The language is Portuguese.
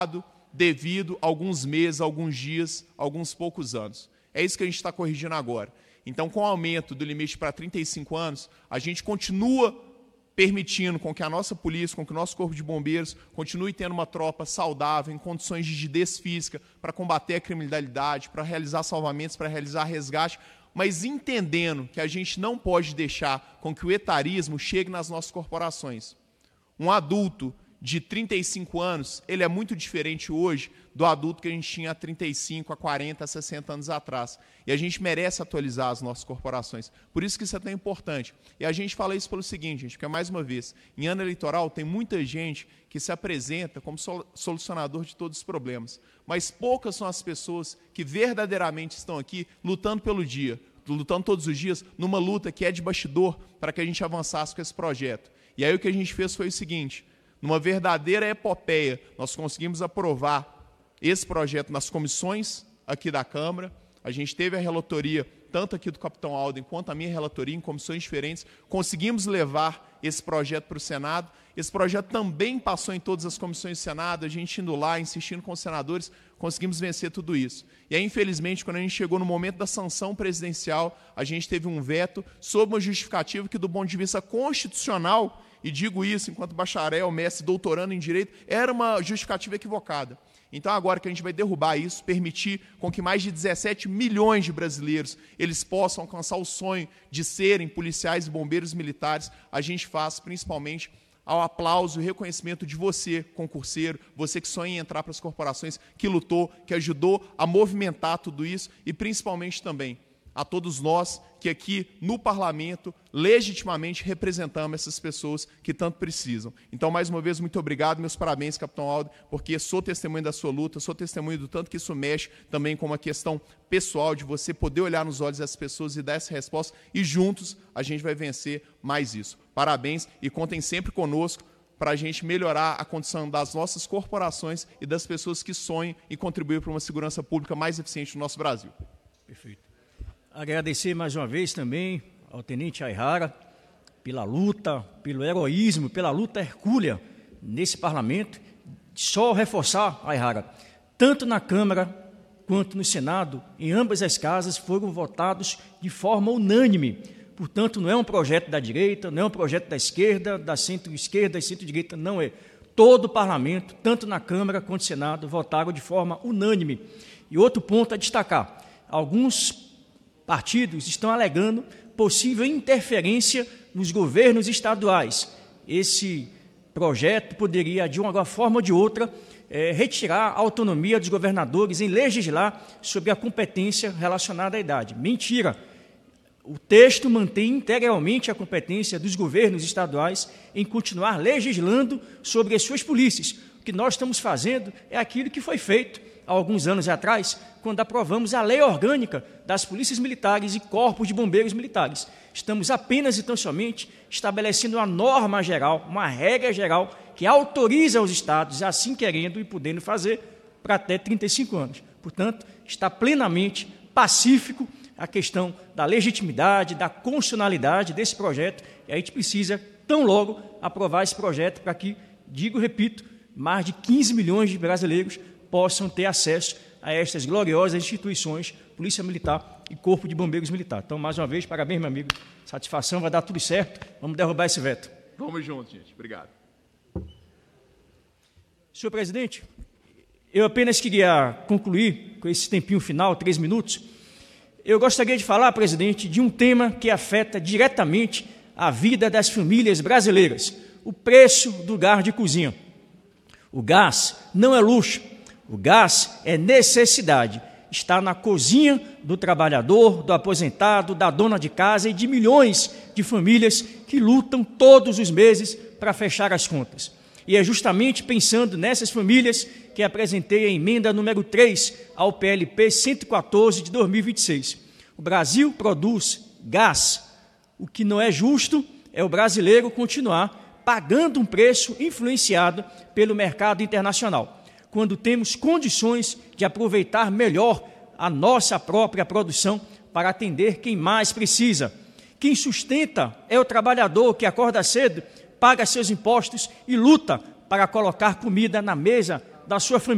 devido a alguns meses, alguns dias, alguns poucos anos. É isso que a gente está corrigindo agora. Então, com o aumento do limite para 35 anos, a gente continua permitindo com que a nossa polícia, com que o nosso corpo de bombeiros continue tendo uma tropa saudável, em condições de rigidez física, para combater a criminalidade, para realizar salvamentos, para realizar resgate, mas entendendo que a gente não pode deixar com que o etarismo chegue nas nossas corporações. Um adulto de 35 anos, ele é muito diferente hoje do adulto que a gente tinha há 35, a 40, a 60 anos atrás. E a gente merece atualizar as nossas corporações. Por isso que isso é tão importante. E a gente fala isso pelo seguinte, gente, porque, mais uma vez, em ano eleitoral tem muita gente que se apresenta como solucionador de todos os problemas. Mas poucas são as pessoas que verdadeiramente estão aqui lutando pelo dia, lutando todos os dias, numa luta que é de bastidor para que a gente avançasse com esse projeto. E aí o que a gente fez foi o seguinte: numa verdadeira epopeia, nós conseguimos aprovar esse projeto nas comissões aqui da Câmara. A gente teve a relatoria, tanto aqui do capitão Alden, quanto a minha relatoria, em comissões diferentes. Conseguimos levar esse projeto para o Senado. Esse projeto também passou em todas as comissões do Senado. A gente indo lá, insistindo com os senadores, conseguimos vencer tudo isso. E aí, infelizmente, quando a gente chegou no momento da sanção presidencial, a gente teve um veto sob uma justificativa que, do ponto de vista constitucional, e digo isso enquanto bacharel, mestre, doutorando em Direito, era uma justificativa equivocada. Então, agora que a gente vai derrubar isso, permitir com que mais de 17 milhões de brasileiros eles possam alcançar o sonho de serem policiais e bombeiros militares, a gente faz principalmente ao aplauso e reconhecimento de você, concurseiro, você que sonha em entrar para as corporações, que lutou, que ajudou a movimentar tudo isso, e principalmente também a todos nós que aqui no Parlamento legitimamente representamos essas pessoas que tanto precisam. Então, mais uma vez, muito obrigado, meus parabéns, capitão Alden, porque sou testemunho da sua luta, sou testemunho do tanto que isso mexe também com uma questão pessoal, de você poder olhar nos olhos dessas pessoas e dar essa resposta, e juntos a gente vai vencer mais isso. Parabéns e contem sempre conosco para a gente melhorar a condição das nossas corporações e das pessoas que sonham e contribuem para uma segurança pública mais eficiente no nosso Brasil. Perfeito. Agradecer mais uma vez também ao tenente Aihara pela luta, pelo heroísmo, pela luta hercúlea nesse parlamento. Só reforçar, Aihara, tanto na Câmara quanto no Senado, em ambas as casas foram votados de forma unânime. Portanto, não é um projeto da direita, não é um projeto da esquerda, da centro-esquerda e centro-direita, não é. Todo o parlamento, tanto na Câmara quanto no Senado, votaram de forma unânime. E outro ponto a destacar: alguns partidos estão alegando possível interferência nos governos estaduais. Esse projeto poderia, de uma forma ou de outra, retirar a autonomia dos governadores em legislar sobre a competência relacionada à idade. Mentira! O texto mantém integralmente a competência dos governos estaduais em continuar legislando sobre as suas polícias. O que nós estamos fazendo é aquilo que foi feito há alguns anos atrás, quando aprovamos a Lei Orgânica das Polícias Militares e Corpos de Bombeiros Militares. Estamos apenas e tão somente estabelecendo uma norma geral, uma regra geral, que autoriza os estados, assim querendo e podendo fazer, para até 35 anos. Portanto, está plenamente pacífico a questão da legitimidade, da constitucionalidade desse projeto, e a gente precisa, tão logo, aprovar esse projeto para que, digo e repito, mais de 15 milhões de brasileiros possam ter acesso a estas gloriosas instituições, Polícia Militar e Corpo de Bombeiros Militar. Então, mais uma vez, parabéns, meu amigo. Satisfação, vai dar tudo certo. Vamos derrubar esse veto. Vamos juntos, gente. Obrigado. Senhor presidente, eu apenas queria concluir com esse tempinho final, 3 minutos. Eu gostaria de falar, presidente, de um tema que afeta diretamente a vida das famílias brasileiras: o preço do gás de cozinha. O gás não é luxo, o gás é necessidade. Está na cozinha do trabalhador, do aposentado, da dona de casa e de milhões de famílias que lutam todos os meses para fechar as contas. E é justamente pensando nessas famílias que apresentei a emenda número 3 ao PLP 114 de 2026. O Brasil produz gás. O que não é justo é o brasileiro continuar pagando um preço influenciado pelo mercado internacional, quando temos condições de aproveitar melhor a nossa própria produção para atender quem mais precisa. Quem sustenta é o trabalhador que acorda cedo, paga seus impostos e luta para colocar comida na mesa da sua família.